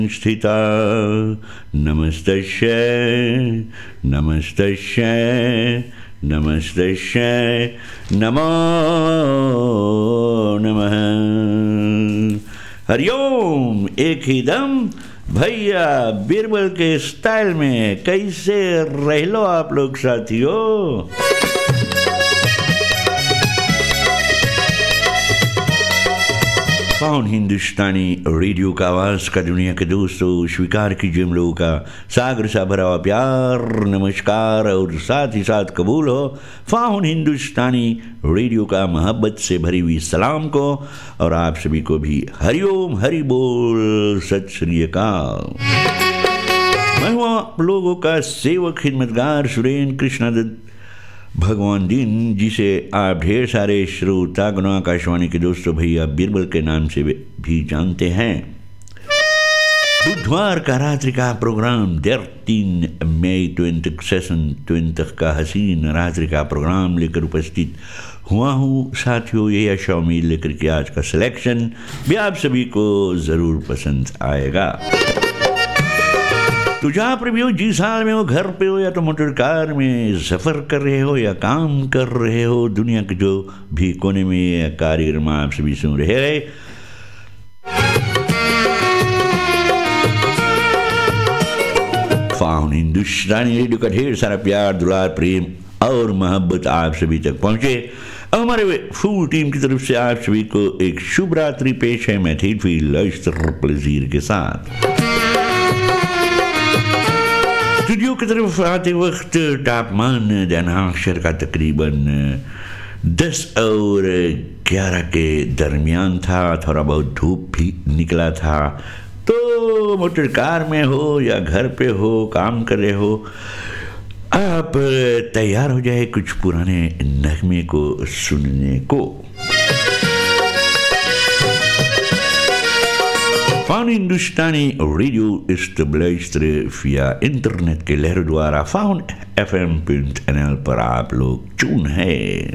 स्थिता नमस्तस्यै नमस्तस्यै नमस्तस्यै नमो नमः। हरिओम। एक ही दम भैया बीरबल के स्टाइल में कैसे रह लो आप लोग साथियों। पावन हिंदुस्तानी रेडियो का आवाज का दुनिया के दोस्तों स्वीकार कीजिए हम लोगों का सागर सा भरा हुआ प्यार, नमस्कार और साथ ही साथ कबूल हो पावन हिंदुस्तानी रेडियो का मोहब्बत से भरी हुई सलाम को, और आप सभी को भी हरिओम हरि बोल सत श्री अकाल। मैं हूँ आप लोगों का सेवक खिदमतगार सुरेंद्र कृष्णदत्त भगवान दिन, जिसे आप ढेर सारे श्रोतागणों आकाशवाणी के दोस्तों भैया बीरबल के नाम से भी जानते हैं। बुधवार का रात्रि का प्रोग्राम 13 मई 2020 का हसीन रात्रि का प्रोग्राम लेकर उपस्थित हुआ हूँ साथियों। ये आशा उम्मीद लेकर के आज का सिलेक्शन भी आप सभी को ज़रूर पसंद आएगा। तो जहाँ पर भी हो, जिस हाल में हो, घर पे हो या तो मोटर कार में सफ़र कर रहे हो या काम कर रहे हो, दुनिया के जो भी कोने में ये कार्यक्रम आप सभी सुन रहे हैं, पावन हिंदुस्तानी रेडियो का ढेर सारा प्यार, दुलार, प्रेम और मोहब्बत आप सभी तक पहुँचे। हमारे फुल टीम की तरफ से आप सभी को एक शुभ रात्रि पेश है मैथिल प्लेजीर के साथ। स्टूडियो की तरफ आते वक्त तापमान दैनाक्षर का तकरीबन 10 और 11 के दरमियान था। थोड़ा बहुत धूप भी निकला था। तो मोटर कार में हो या घर पे हो, काम कर रहे हो, आप तैयार हो जाए कुछ पुराने नगमे को सुनने को। पावन हिंदुस्तानी रेडियो स्टेबलाइज्ड via इंटरनेट के लहरों द्वारा पावन FM.nl पर आप लोग चून है।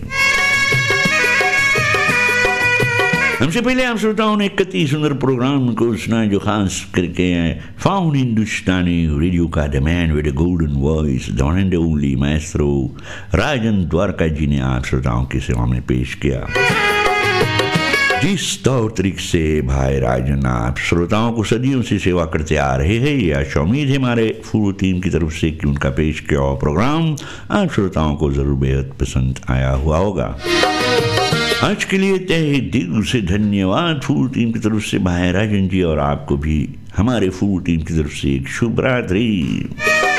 हमसे पहले आप श्रोताओं ने एक अति सुंदर प्रोग्राम को सुना जो खास करके पावन हिंदुस्तानी रेडियो का the man with the golden voice, the one and only Maestro राजन द्वारका जी ने आप श्रोताओं की सेवा में पेश किया। जिस तौर तरीके से भाई राजन आप श्रोताओं को सदियों से सेवा करते आ रहे हैं, या उम्मीद है हमारे फुल टीम की तरफ से कि उनका पेश किया हुआ प्रोग्राम आप श्रोताओं को जरूर बेहद पसंद आया हुआ होगा। आज के लिए तहे दिल से धन्यवाद फुल टीम की तरफ से भाई राजन जी, और आपको भी हमारे फुल टीम की तरफ से एक शुभ रात्रि।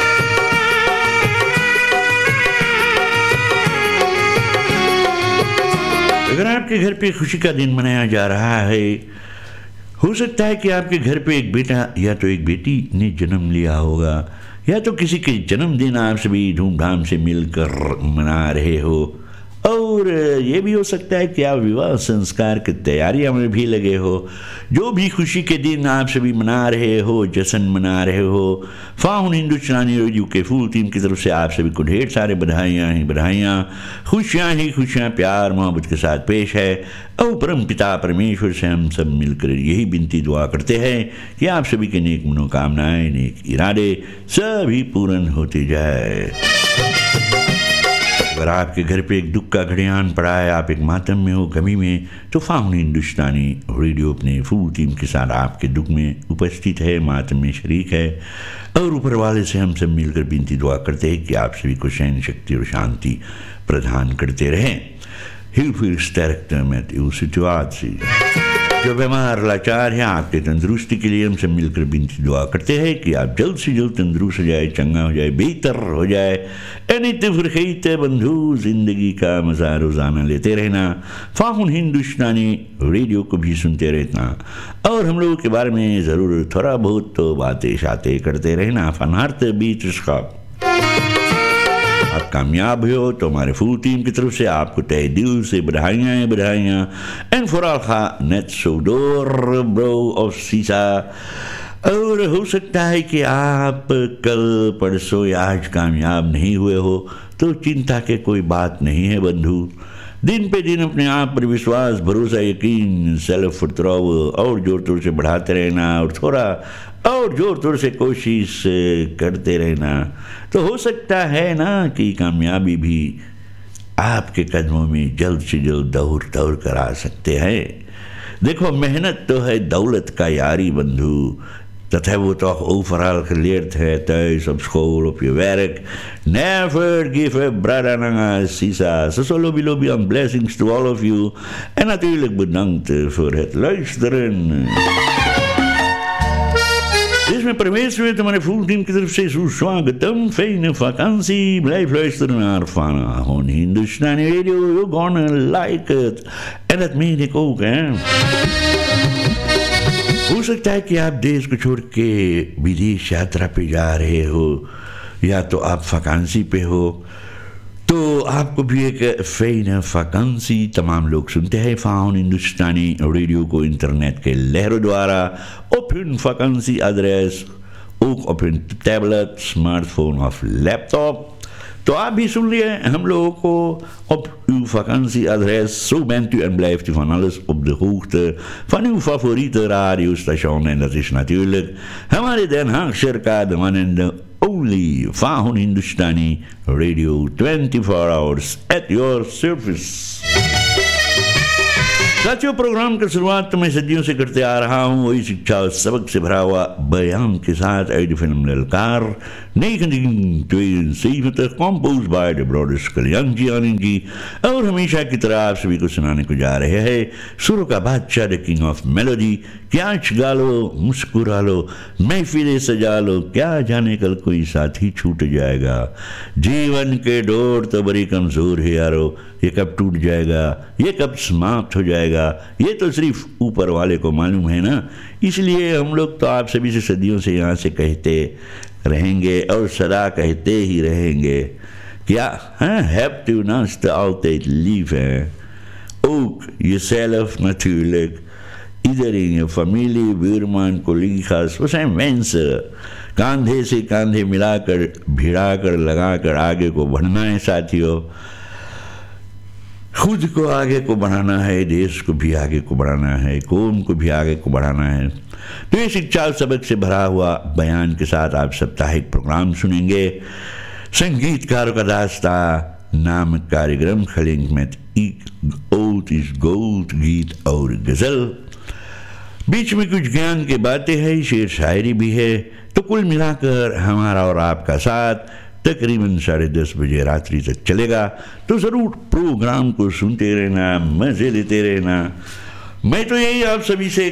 अगर आपके घर पे खुशी का दिन मनाया जा रहा है, हो सकता है कि आपके घर पे एक बेटा या तो एक बेटी ने जन्म लिया होगा, या तो किसी के जन्मदिन आप सभी धूमधाम से मिलकर मना रहे हो, और ये भी हो सकता है कि आप विवाह संस्कार की तैयारियों में भी लगे हो। जो भी खुशी के दिन आप सभी मना रहे हो, जश्न मना रहे हो, पावन हिंदुस्तानी रेडियो के फुल टीम की तरफ से आप सभी को ढेर सारे बधाइयाँ ही बधाइयाँ, खुशियाँ ही खुशियाँ, प्यार मोहब्बत के साथ पेश है। और परम पिता परमेश्वर से हम सब मिलकर यही विनती दुआ करते हैं कि आप सभी के नेक मनोकामनाएं, नेक इरादे सभी पूर्ण होते जाए। अगर आपके घर पे एक दुख का घड़ियान पड़ा है, आप एक मातम में हो, गमी में, तो पावन हिंदुस्तानी रेडियो अपने फुल टीम के साथ आपके दुख में उपस्थित है, मातम में शरीक है, और ऊपर वाले से हम सब मिलकर विनती दुआ करते हैं कि आप सभी को सहन शक्ति और शांति प्रदान करते रहें। Hilfig stärkt med situatie। जो बीमार लाचार हैं, आपके तंदुरुस्ती के लिए हम सब मिलकर विनती दुआ करते हैं कि आप जल्द से जल्द तंदुरुस्त हो जाए, चंगा हो जाए, बेहतर हो जाए। बंधु जिंदगी का मजा रोजाना लेते रहना, पावन हिंदुस्तानी रेडियो को भी सुनते रहना, और हम लोगों के बारे में ज़रूर थोड़ा बहुत तो बातें शातें करते रहना। फनार्थ बीच उसका आप कामयाब हो तो हमारे फुल टीम की तरफ से आपको तहे दिल से बधाइयाँ बधाइयाँ। एंड फॉर ऑल का नेट सोडोर ब्रो ऑफ सीसा। और हो सकता है कि आप कल परसों या आज कामयाब नहीं हुए हो, तो चिंता के कोई बात नहीं है बंधु। दिन पे दिन अपने आप पर विश्वास, भरोसा, यकीन, सेल्फ फुटराव और जोर तोड़ से बढ़ाते रहना और थोड़ा और जोर तोड़ से कोशिश करते रहना, तो हो सकता है ना कि कामयाबी भी आपके कदमों में जल्द से जल्द दौड़ दौड़ कर आ सकते हैं। देखो, मेहनत तो है दौलत का यारी बंधु, dat hebben we toch overal geleerd. Thuis, op school, op je werk. Never give up, brada nanga sisa. So lobby lobby and blessings to all of you. En natuurlijk bedankt voor het luisteren. इसमें प्रवेश हुए तुम्हारे full team की तरफ से सुस्वागतम, fan vakantie, blijf luisteren naar Van Hindustani Radio, you're gonna like it. En dat meen ik ook, hè. हो सकता है कि आप देश को छोड़ के विदेश यात्रा पे जा रहे हो या तो आप वैकेंसी पे हो, तो आपको भी एक फैन वैकेंसी तमाम लोग सुनते हैं फाउन हिंदुस्तानी रेडियो को इंटरनेट के लहरों द्वारा। Open vacancy address ook op hun tablet, smartphone of laptop. तो आप भी सुन लिए हम लोगों को op uw vakantieadres. Zo bent u en blijft u van alles op de hoogte van uw favoriete radiostation. En dat is natuurlijk हमारे Den Haag circa de one and the only Fahun Hindustani Radio 24 hours at your service. साथियों, programme की शुरुआत तो मैं सदियों से करते आ रहा हूँ, वही शिक्षा और सबक से भरा हुआ बयान के साथ आई फिल्म ललकार 1972 कंपोज बाय द ब्रदर्स कल्याण जी आनंद जी, और हमेशा की तरह आप सभी को सुनाने को जा रहे हैं सुरों का बादशाह द किंग ऑफ मेलोडी। क्या गा लो, मुस्कुरा लो, महफिलें सजा लो, क्या जाने कल कोई साथी छूट जाएगा, जीवन के डोर तो बड़ी कमजोर है यारो, ये कब टूट जाएगा, ये कब समाप्त हो जाएगा, ये तो सिर्फ ऊपर वाले को मालूम है ना। इसलिए हम लोग तो आप सभी से सदियों से यहाँ से कहते रहेंगे और सदा कहते ही रहेंगे, क्या hebt u naast altijd lief, hè? Ook jezelf natuurlijk, iedereen, je familie, buurman, collega's, we zijn mensen, कंधे से कंधे मिलाकर, भिड़ाकर, लगाकर आगे को बढ़ना है साथियों। खुद को आगे को बढ़ाना है, देश को भी आगे को बढ़ाना है, कौम को भी आगे को बढ़ाना है। तो ये शिक्षा सबक से भरा हुआ बयान के साथ आप साप्ताहिक प्रोग्राम सुनेंगे। संगीतकारों का दास्ता नामक कार्यक्रम खलिंग में ओट इस गोट गीत और गजल, बीच में कुछ ज्ञान की बातें हैं, शेर शायरी भी है। तो कुल मिलाकर हमारा और आपका साथ तकरीबन 10:30 बजे रात्रि तक चलेगा। तो ज़रूर प्रोग्राम को सुनते रहना, मज़े लेते रहना। मैं तो यही आप सभी से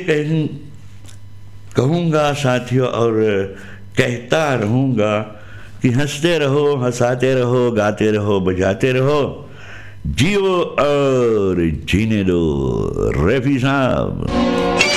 कहूँगा साथियों, और कहता रहूँगा कि हंसते रहो, हंसाते रहो, गाते रहो, बजाते रहो, जियो और जीने दो। रफ़ी साहब।